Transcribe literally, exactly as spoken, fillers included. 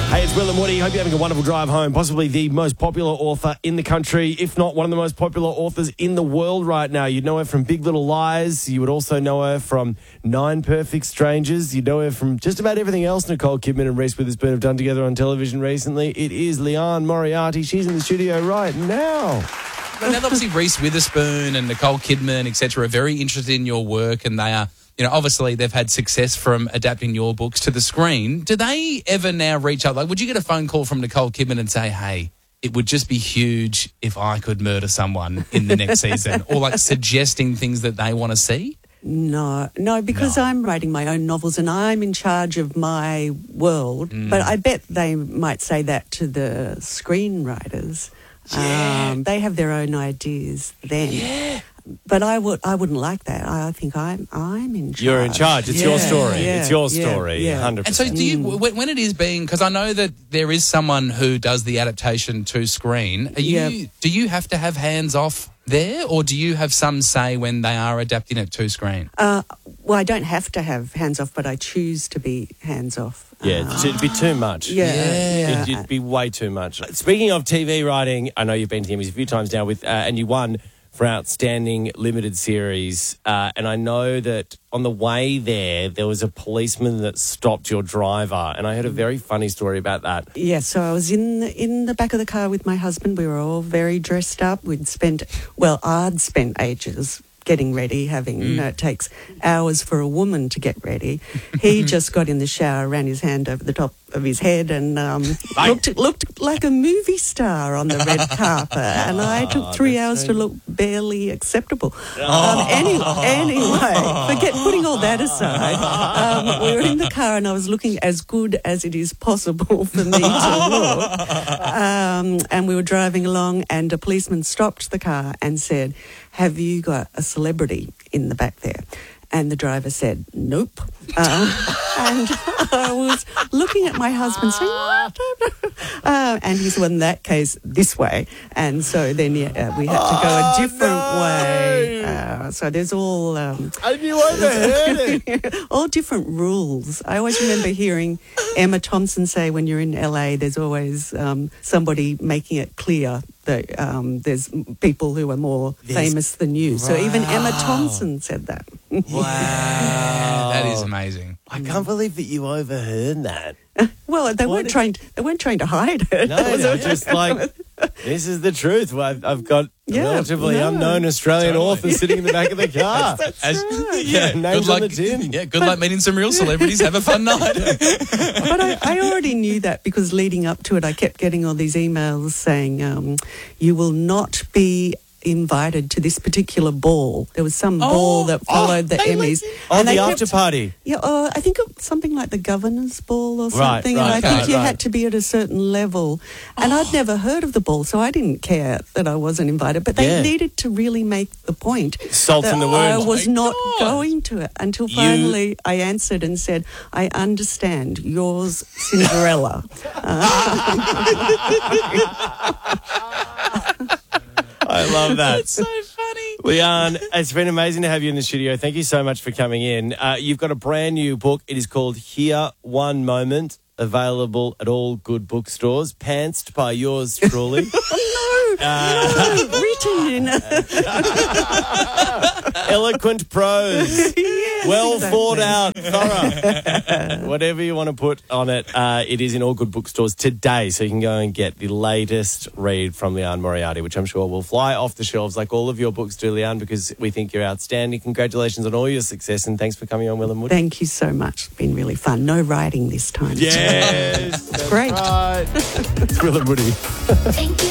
Hey, it's Will and Woody. Hope you're having a wonderful drive home. Possibly the most popular author in the country, if not one of the most popular authors in the world right now. You'd know her from Big Little Lies. You would also know her from Nine Perfect Strangers. You'd know her from just about everything else Nicole Kidman and Reese Witherspoon have done together on television recently. It is Liane Moriarty. She's in the studio right now. Now, obviously, Reese Witherspoon and Nicole Kidman, et cetera, are very interested in your work, and they are, you know, obviously they've had success from adapting your books to the screen. Do they ever now reach out? Like, would you get a phone call from Nicole Kidman and say, hey, it would just be huge if I could murder someone in the next season, or like suggesting things that they want to see? No, no, because No. I'm writing my own novels and I'm in charge of my world. Mm. But I bet they might say that to the screenwriters. Yeah. Um, they have their own ideas then. Yeah. But I would, I wouldn't like that. I think I'm, I'm in charge. You're in charge. It's your Yeah, story. yeah, it's your yeah, story. yeah. one hundred And so percent. do you, when when it is being, because I know that there is someone who does the adaptation to screen, are you, Yeah. do you have to have hands off there, or do you have some say when they are adapting it to screen? Uh, well, I don't have to have hands off, but I choose to be hands off. Yeah, Uh, it'd be too much. yeah, Yeah. yeah. It'd, it'd be way too much. Speaking of T V writing, I know you've been to Emmys a few times now, with, uh, and you won for Outstanding Limited Series. Uh, and I know that on the way there, there was a policeman that stopped your driver. And I heard a very funny story about that. Yeah, so I was in the, in the back of the car with my husband. We were all very dressed up. We'd spent, well, I'd spent ages getting ready, having, you know, it takes hours for a woman to get ready. He just got in the shower, ran his hand over the top of his head and um, looked looked like a movie star on the red carpet. And I took three hours to look barely acceptable. Um, any, anyway, forget putting all that aside. Um, we were in the car and I was looking as good as it is possible for me to look. Um, and we were driving along and a policeman stopped the car and said, have you got a celebrity in the back there? And the driver said, nope. Um, and I was looking at my husband saying, what? Uh, and he said, well, in that case, this way. And so then yeah, we had to go a different no. way. Uh, so there's all... Um, And you overheard it. all different rules. I always remember hearing Emma Thompson say when you're in L A, there's always um, somebody making it clear that um, there's people who are more There's- famous than you. So even Emma Wow. Thompson said that. Wow. That is amazing. I can't believe that you overheard that. Well, they What weren't is- trying. They weren't trying to hide it. No, It was no, a- just like, this is the truth. Well, I've, I've got a Yeah, relatively no. unknown Australian Totally. author sitting in the back of the car. As- Yeah, names good on luck, the tin. Yeah, good luck meeting some real celebrities. Have a fun night. But I, I already knew that because leading up to it, I kept getting all these emails saying, um, "You will not be invited to this particular ball." There was some Oh, ball that followed the they Emmys. Oh, and the they after kept- party. Yeah, uh, I think it, something like the governor's ball or Right, something. right, and I think right, you right. had to be at a certain level. And I'd never heard of the ball, so I didn't care that I wasn't invited. But they Yeah. needed to really make the point Salt that in the I wound. was My not God. going to it until You- finally I answered and said, I understand, yours, Cinderella. I love that. So funny. Leanne, it's been amazing to have you in the studio. Thank you so much for coming in. Uh, you've got a brand new book. It is called Here One Moment, available at all good bookstores, pantsed by yours truly. Oh, no, written in. Eloquent prose. Yes, Well exactly. thought out, thorough. Whatever you want to put on it, uh, it is in all good bookstores today, so you can go and get the latest read from Liane Moriarty, which I'm sure will fly off the shelves like all of your books do, Liane, because we think you're outstanding. Congratulations on all your success, and thanks for coming on Will and Woody. Thank you so much. It's been really fun. No writing this time. Yes, It's great. right. It's Will and Woody. Thank you.